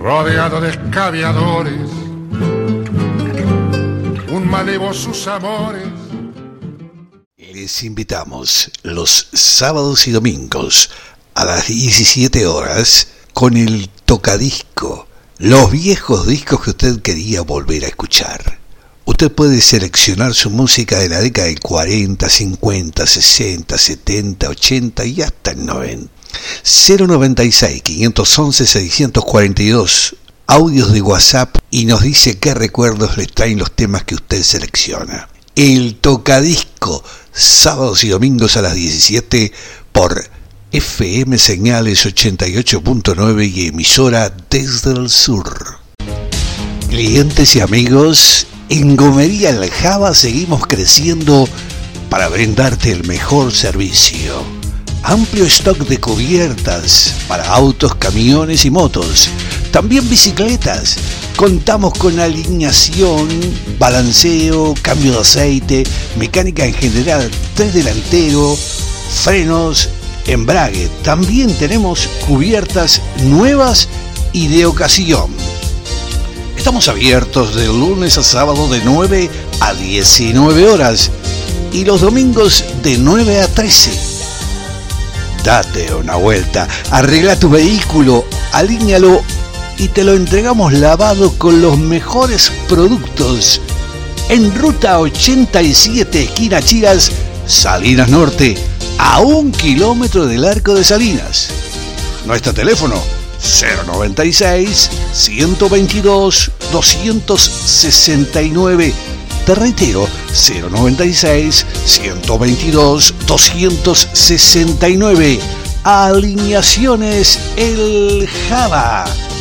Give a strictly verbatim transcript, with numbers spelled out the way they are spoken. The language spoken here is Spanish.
rodeado de escaviadores, un malevo sus amores. Les invitamos los sábados y domingos a las diecisiete horas con el tocadisco, los viejos discos que usted quería volver a escuchar. Usted puede seleccionar su música de la década del cuarenta, cincuenta, sesenta, setenta, ochenta y hasta el noventa. cero noventa y seis, quinientos once, seiscientos cuarenta y dos, audios de WhatsApp y nos dice qué recuerdos les traen los temas que usted selecciona. El tocadisco, sábados y domingos a las diecisiete por F M Señales ochenta y ocho punto nueve y emisora desde el sur. Clientes y amigos, en Gomería El Java seguimos creciendo para brindarte el mejor servicio. Amplio stock de cubiertas para autos, camiones y motos. También bicicletas. Contamos con alineación, balanceo, cambio de aceite, mecánica en general, tren delantero, frenos, embrague. También tenemos cubiertas nuevas y de ocasión. Estamos abiertos de lunes a sábado de nueve a diecinueve horas y los domingos de nueve a trece. Date una vuelta, arregla tu vehículo, alíñalo y te lo entregamos lavado con los mejores productos. En ruta ochenta y siete, esquina Chías, Salinas Norte, a un kilómetro del Arco de Salinas. Nuestro teléfono cero noventa y seis, ciento veintidós, doscientos sesenta y nueve. Te reitero, cero noventa y seis, ciento veintidós, doscientos sesenta y nueve. Alineaciones El Java.